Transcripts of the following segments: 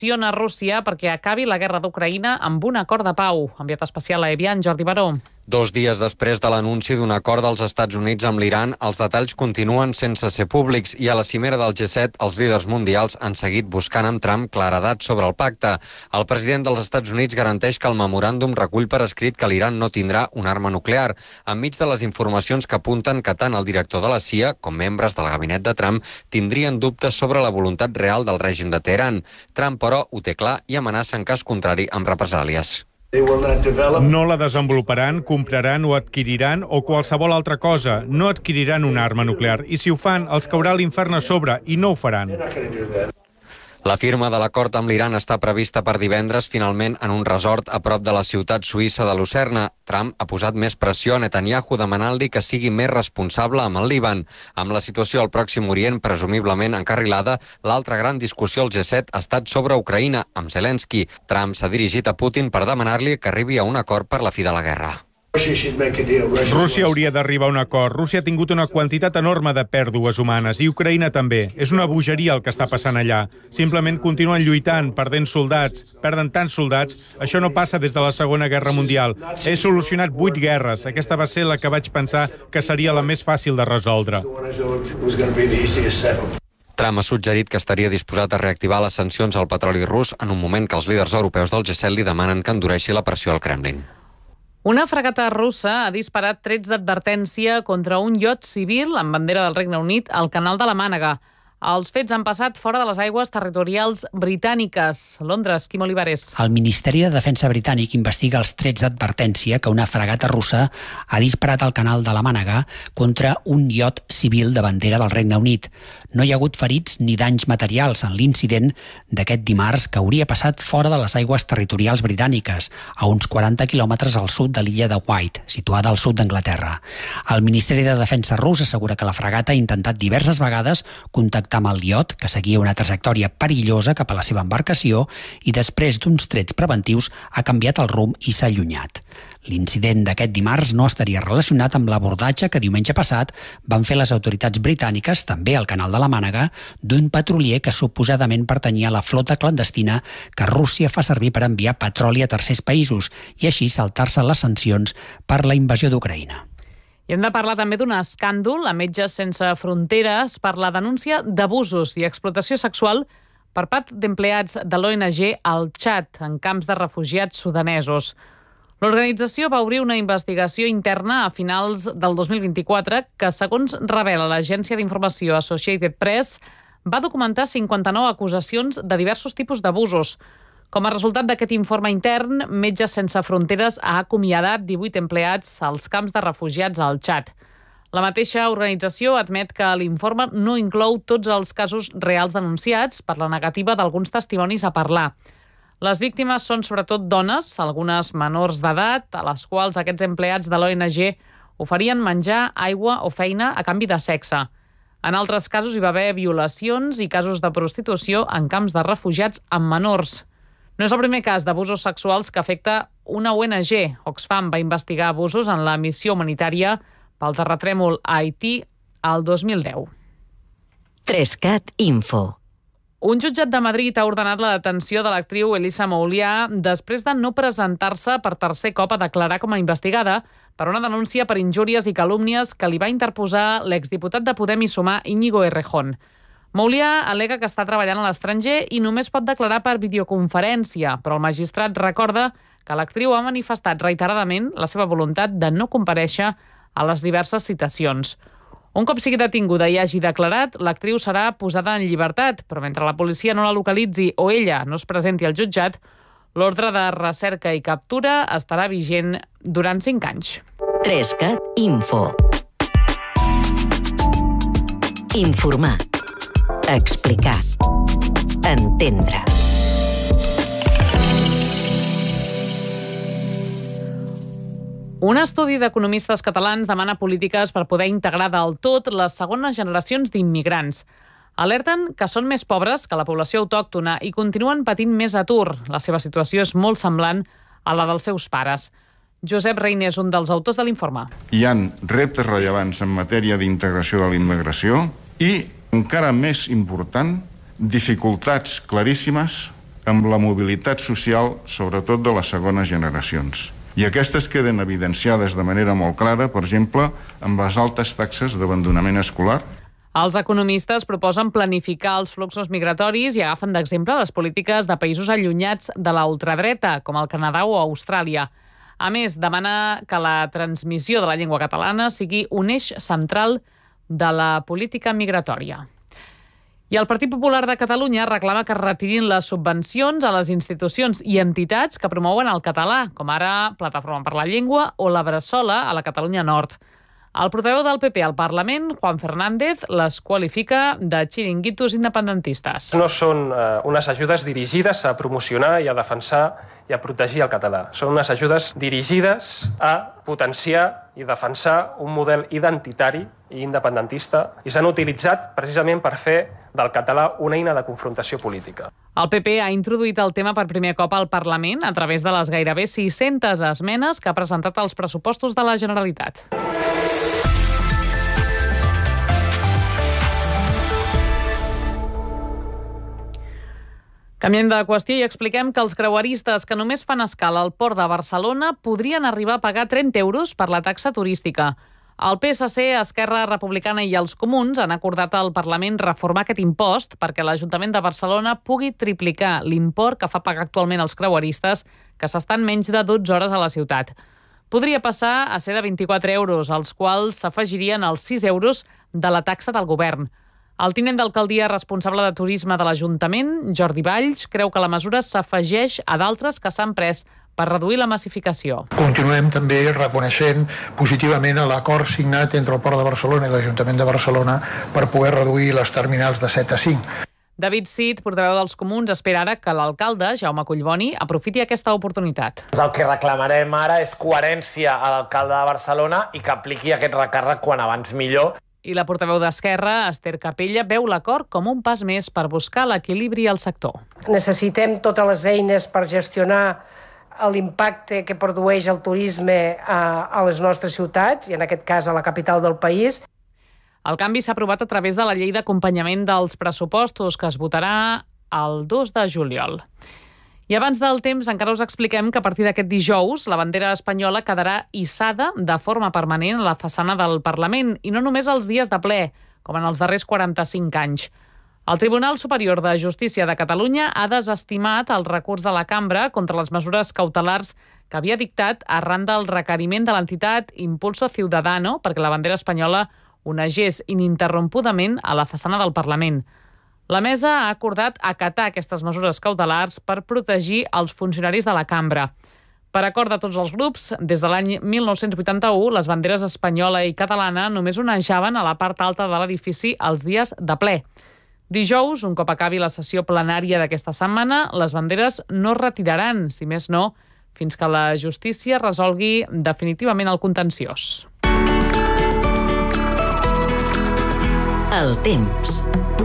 pressiona Rússia perquè acabi la guerra d'Ucraïna amb un acord de pau. Enviat especial a Evian, Jordi Baró. 2 dies després de l'anunci d'un acord dels Estats Units amb l'Iran, els detalls continuen sense ser públics i a la cimera del G7 els líders mundials han seguit buscant amb Trump claredat sobre el pacte. El president dels Estats Units garanteix que el memoràndum recull per escrit que l'Iran no tindrà una arma nuclear, enmig de les informacions que apunten que tant el director de la CIA com membres del gabinet de Trump tindrien dubtes sobre la voluntat real del règim de Teheran. Trump, però, ho té clar i amenaça en cas contrari amb represàlies. No la desenvoluparan, compraran o adquiriran o qualsevol altra cosa. No adquiriran una arma nuclear. I si ho fan, els caurà l'infern a sobre i no ho faran. La firma de l'acord amb l'Iran està prevista per divendres, finalment, en un resort a prop de la ciutat suïssa de Lucerna. Trump ha posat més pressió a Netanyahu demanant-li que sigui més responsable amb el Líban. Amb la situació al Pròxim Orient presumiblement encarrilada, l'altra gran discussió al G7 ha estat sobre Ucraïna, amb Zelensky. Trump s'ha dirigit a Putin per demanar-li que arribi a un acord per la fi de la guerra. Rússia hauria d'arribar a un acord. Rússia ha tingut una quantitat enorme de pèrdues humanes i Ucraïna també. És una bogeria el que està passant allà. Simplement continuen lluitant, perdent soldats. Perden tants soldats. Això no passa des de la Segona Guerra Mundial. He solucionat 8 guerres. Aquesta va ser la que vaig pensar que seria la més fàcil de resoldre. Trump ha suggerit que estaria disposat a reactivar les sancions al petroli rus en un moment que els líders europeus del G7 li demanen que endureixi la pressió al Kremlin. Una fragata russa ha disparat trets d'advertència contra un iot civil amb bandera del Regne Unit al canal de la Mànega. Els fets han passat fora de les aigües territorials britàniques. Londres, Quim Olivares. El Ministeri de Defensa britànic investiga els trets d'advertència que una fragata russa ha disparat al canal de la Mànega contra un iot civil de bandera del Regne Unit. No hi ha hagut ferits ni danys materials en l'incident d'aquest dimarts que hauria passat fora de les aigües territorials britàniques, a uns 40 quilòmetres al sud de l'illa de White, situada al sud d'Anglaterra. El Ministeri de Defensa rus assegura que la fragata ha intentat diverses vegades contactar amb el iot, que seguia una trajectòria perillosa cap a la seva embarcació i després d'uns trets preventius ha canviat el rumb i s'ha allunyat. L'incident d'aquest dimarts no estaria relacionat amb l'abordatge que diumenge passat van fer les autoritats britàniques, també al canal de la Mànega, d'un petrolier que suposadament pertanyia a la flota clandestina que Rússia fa servir per enviar petroli a tercers països i així saltar-se les sancions per la invasió d'Ucraïna. I hem de parlar també d'un escàndol a Metges Sense Fronteres per la denúncia d'abusos i explotació sexual per part d'empleats de l'ONG al Txad, en camps de refugiats sudanesos. L'organització va obrir una investigació interna a finals del 2024 que, segons revela l'agència d'informació Associated Press, va documentar 59 acusacions de diversos tipus d'abusos. Com a resultat d'aquest informe intern, Metges Sense Fronteres ha acomiadat 18 empleats als camps de refugiats al Txad. La mateixa organització admet que l'informe no inclou tots els casos reals denunciats per la negativa d'alguns testimonis a parlar. Les víctimes són sobretot dones, algunes menors d'edat, a les quals aquests empleats de l'ONG oferien menjar, aigua o feina a canvi de sexe. En altres casos hi va haver violacions i casos de prostitució en camps de refugiats amb menors. No és el primer cas d'abusos sexuals que afecta una ONG. Oxfam va investigar abusos en la missió humanitària pel terratrèmol a Haití al 2010. 3CAT Info. Un jutjat de Madrid ha ordenat la detenció de l'actriu Elisa Moulià després de no presentar-se per tercer cop a declarar com a investigada per una denúncia per injúries i calúmnies que li va interposar l'exdiputat de Podem i Sumar Íñigo Errejón. Moulià al·lega que està treballant a l'estranger i només pot declarar per videoconferència, però el magistrat recorda que l'actriu ha manifestat reiteradament la seva voluntat de no comparèixer a les diverses citacions. Un cop sigui detinguda i hagi declarat, l'actriu serà posada en llibertat, però mentre la policia no la localitzi o ella no es presenti al jutjat, l'ordre de recerca i captura estarà vigent durant 5 anys. 3CAT Info. Informar. Explicar. Entendre. Un estudi d'economistes catalans demana polítiques per poder integrar del tot les segones generacions d'immigrants. Alerten que són més pobres que la població autòctona i continuen patint més atur. La seva situació és molt semblant a la dels seus pares. Josep Reiner és un dels autors de l'informe. Hi ha reptes rellevants en matèria d'integració de la immigració i, encara més important, dificultats claríssimes amb la mobilitat social, sobretot de les segones generacions. I aquestes queden evidenciades de manera molt clara, per exemple, amb les altes taxes d'abandonament escolar. Els economistes proposen planificar els fluxos migratoris i agafen d'exemple les polítiques de països allunyats de la ultradreta, com el Canadà o Austràlia. A més, demana que la transmissió de la llengua catalana sigui un eix central de la política migratòria. I el Partit Popular de Catalunya reclama que es retirin les subvencions a les institucions i entitats que promouen el català, com ara Plataforma per la Llengua o la Bressola a la Catalunya Nord. El portaveu del PP al Parlament, Juan Fernández, les qualifica de xiringuitos independentistes. No són unes ajudes dirigides a promocionar i a defensar i a protegir el català. Són unes ajudes dirigides a potenciar i defensar un model identitari i independentista i s'han utilitzat precisament per fer del català una eina de confrontació política. El PP ha introduït el tema per primer cop al Parlament a través de les gairebé 600 esmenes que ha presentat als pressupostos de la Generalitat. Canviem de qüestió i expliquem que els creueristes que només fan escala al port de Barcelona podrien arribar a pagar 30 euros per la taxa turística. El PSC, Esquerra Republicana i els Comuns han acordat al Parlament reformar aquest impost perquè l'Ajuntament de Barcelona pugui triplicar l'import que fa pagar actualment els creueristes que s'estan menys de 12 hores a la ciutat. Podria passar a ser de 24 euros, als quals s'afegirien els 6 euros de la taxa del govern. El tinent d'alcaldia responsable de turisme de l'Ajuntament, Jordi Valls, creu que la mesura s'afegeix a d'altres que s'han pres per reduir la massificació. Continuem també reconeixent positivament l'acord signat entre el Port de Barcelona i l'Ajuntament de Barcelona per poder reduir les terminals de 7 a 5. David Cid, portaveu dels Comuns, espera ara que l'alcalde, Jaume Collboni, aprofiti aquesta oportunitat. El que reclamarem ara és coherència a l'alcalde de Barcelona i que apliqui aquest recàrrec quan abans millor. I la portaveu d'Esquerra, Esther Capella, veu l'acord com un pas més per buscar l'equilibri al sector. Necessitem totes les eines per gestionar l'impacte que produeix el turisme a les nostres ciutats, i en aquest cas a la capital del país. El canvi s'ha aprovat a través de la llei d'acompanyament dels pressupostos, que es votarà el 2 de juliol. I abans del temps encara us expliquem que a partir d'aquest dijous la bandera espanyola quedarà hissada de forma permanent a la façana del Parlament, i no només els dies de ple, com en els darrers 45 anys. El Tribunal Superior de Justícia de Catalunya ha desestimat el recurs de la cambra contra les mesures cautelars que havia dictat arran del requeriment de l'entitat Impulso Ciudadano perquè la bandera espanyola onegés ininterrompudament a la façana del Parlament. La mesa ha acordat acatar aquestes mesures cautelars per protegir els funcionaris de la cambra. Per acord de tots els grups, des de l'any 1981, les banderes espanyola i catalana només onejaven a la part alta de l'edifici els dies de ple. Dijous, un cop acabi la sessió plenària d'aquesta setmana, les banderes no es retiraran, si més no, fins que la justícia resolgui definitivament el contenciós. El temps.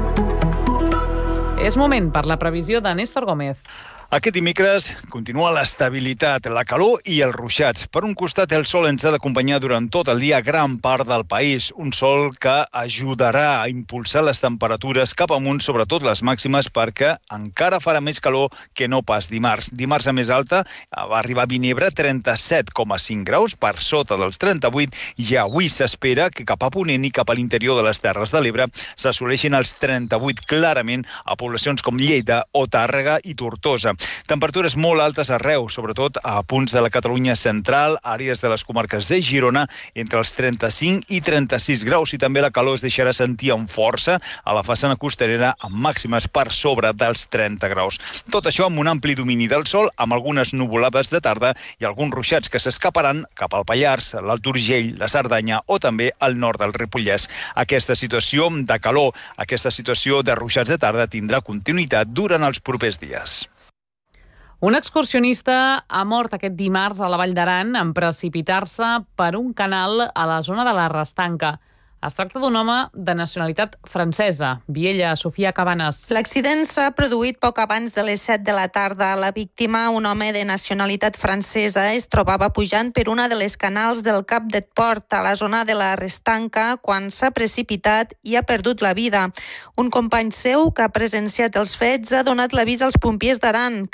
És moment per la previsió de Néstor Gómez. Aquest dimecres continua l'estabilitat, la calor i els ruixats. Per un costat, el sol ens ha d'acompanyar durant tot el dia gran part del país. Un sol que ajudarà a impulsar les temperatures cap amunt, sobretot les màximes, perquè encara farà més calor que no pas dimarts. Dimarts a més alta va arribar a Vinebre 37,5 graus, per sota dels 38, i avui s'espera que cap a ponent i cap a l'interior de les Terres de l'Ebre s'assoleixin els 38 clarament a poblacions com Lleida o Tàrrega i Tortosa. Temperatures molt altes arreu, sobretot a punts de la Catalunya central, àrees de les comarques de Girona, entre els 35 i 36 graus, i també la calor es deixarà sentir amb força a la façana costanera, amb màximes per sobre dels 30 graus. Tot això amb un ampli domini del sol, amb algunes nuvolades de tarda i alguns ruixats que s'escaparan cap al Pallars, l'Alt Urgell, la Cerdanya o també al nord del Ripollès. Aquesta situació de calor, aquesta situació de ruixats de tarda tindrà continuïtat durant els propers dies. Un excursionista ha mort aquest dimarts a la Vall d'Aran en precipitar-se per un canal a la zona de la Restanca. Es tracta d'un home de nacionalitat francesa. Viella, Sofia Cabanes. L'accident s'ha produït poc abans de les 7 de la tarda. La víctima, un home de nacionalitat francesa, es trobava pujant per una de les canals del Cap d'Et Port, a la zona de la Restanca, quan s'ha precipitat i ha perdut la vida. Un company seu que ha presenciat els fets ha donat l'avís als pompiers d'Aran,